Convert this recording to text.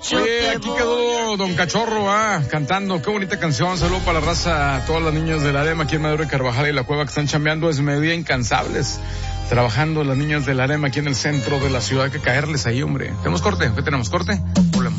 Oye, aquí quedó Don Cachorro, cantando. Qué bonita canción. Saludo para la raza, a todas las niñas de la AREMA aquí en Madero y Carvajal y La Cueva que están chambeando es mediodía incansables. Trabajando las niñas de la AREMA aquí en el centro de la ciudad. Hay que caerles ahí, hombre. ¿Tenemos corte? ¿Qué tenemos? ¿Corte?